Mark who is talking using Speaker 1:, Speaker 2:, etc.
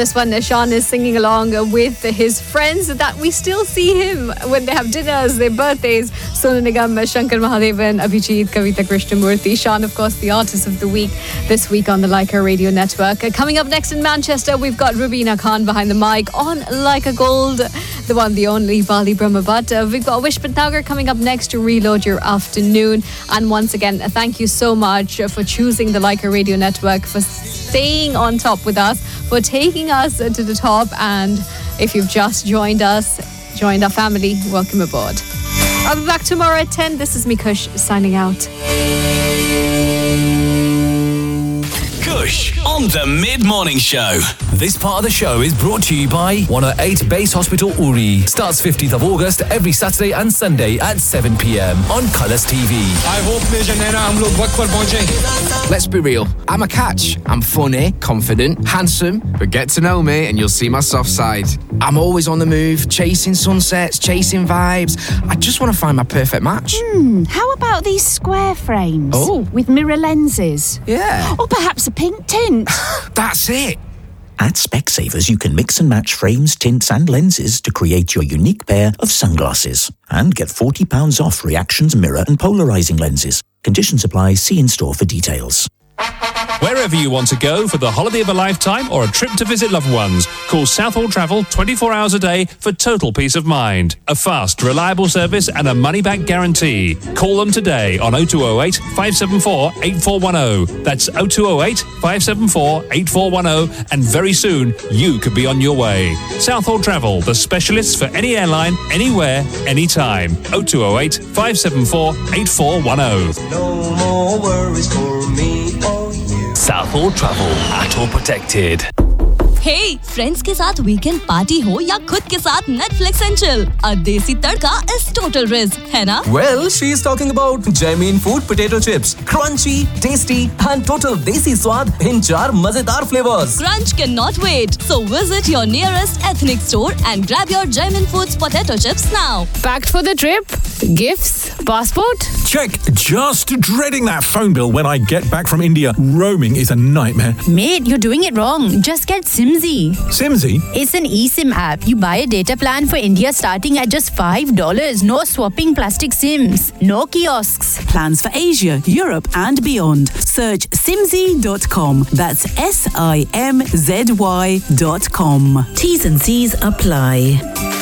Speaker 1: This one, Sean is singing along with his friends that we still see him when they have dinners, their birthdays. Sonu Nigam, Shankar Mahadevan, Abhijit, Kavita Krishnamurthy. Sean, of course, the artist of the week this week on the Leica Radio Network. Coming up next in Manchester, we've got Rubina Khan behind the mic on Leica Gold, the one, the only Bali Brahmabat. We've got Wish Bhatnagar coming up next to reload your afternoon. And once again, thank you so much for choosing the Leica Radio Network, for staying on top with us, for taking us to the top. And if you've just joined us, joined our family, welcome aboard. I'll be back tomorrow at 10. This is me, Kush, signing out.
Speaker 2: Kush on the Mid-Morning Show.
Speaker 3: This part of the show is brought to you by 108 Base Hospital Uri. Starts 15th of August every Saturday and Sunday at 7 p.m. on Colours TV.
Speaker 4: I hope Major Naina hum log waqt par pahunche.
Speaker 5: Let's be real. I'm a catch. I'm funny, confident, handsome, but get to know me and you'll see my soft side. I'm always on the move, chasing sunsets, chasing vibes. I just want to find my perfect match.
Speaker 6: How about these square frames?
Speaker 5: Oh.
Speaker 6: With mirror lenses?
Speaker 5: Yeah.
Speaker 6: Or perhaps a pink tint?
Speaker 5: That's it.
Speaker 7: At Specsavers, you can mix and match frames, tints and lenses to create your unique pair of sunglasses. And get £40 off Reactions mirror and polarising lenses. Conditions apply. See in-store for details.
Speaker 8: Wherever you want to go for the holiday of a lifetime or a trip to visit loved ones, call Southall Travel 24 hours a day for total peace of mind. A fast, reliable service and a money-back guarantee. Call them today on 0208 574 8410. That's 0208 574 8410, and very soon you could be on your way. Southall Travel, the specialists for any airline, anywhere, anytime. 0208 574 8410.
Speaker 9: No more worries for me or you.
Speaker 3: Southall Travel, ATO protected.
Speaker 10: Hey, friends के साथ weekend party हो या खुद के साथ Netflix and chill. A Desi Tadka is total risk, है ना?
Speaker 11: Well, she's talking about Jamin Food potato chips. Crunchy, tasty and total Desi swad in 4 मजेदार flavors.
Speaker 10: Crunch cannot wait. So visit your nearest ethnic store and grab your Jamin Foods potato chips now.
Speaker 1: Packed for the trip? Gifts? Passport?
Speaker 12: Check. Just dreading that phone bill when I get back from India. Roaming is a nightmare.
Speaker 13: Mate, you're doing it wrong. Just get Simzy.
Speaker 12: Simzy?
Speaker 13: It's an eSIM app. You buy a data plan for India starting at just $5. No swapping plastic SIMs. No kiosks.
Speaker 14: Plans for Asia, Europe and beyond. Search simzy.com. That's SIMZY.com.
Speaker 15: T's and C's apply.